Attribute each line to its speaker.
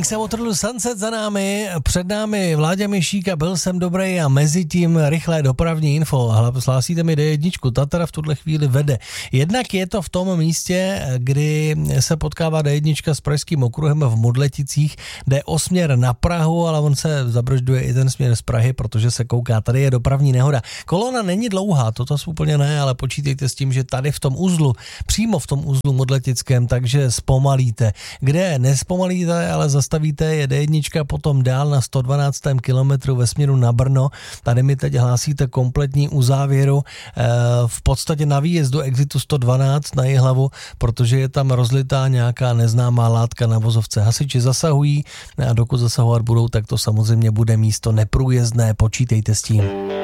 Speaker 1: Kings of Waterloo Sunset za námi, před námi Vláďa Mišík a Byl jsem dobrý a mezi tím rychlé dopravní info. Hlásíte mi D1, ta teda v tuhle chvíli vede. Jednak je to v tom místě, kdy se potkává D1 s Pražským okruhem v Modleticích, jde o směr na Prahu, ale on se zabržďuje i ten směr z Prahy, protože se kouká, tady je dopravní nehoda. Kolona není dlouhá, toto úplně ne, ale počítejte s tím, že tady v tom uzlu, přímo v tom uzlu Modletickém, takže zpomalíte. Kde nespomalíte, ale zastavíte, je D1 potom dál na 112. kilometru ve směru na Brno. Tady mi teď hlásíte kompletní uzávěru v podstatě na výjezdu exitu 112 na Jihlavu, protože je tam rozlitá nějaká neznámá látka na vozovce. Hasiči zasahují a dokud zasahovat budou, tak to samozřejmě bude místo neprůjezdné, počítejte s tím.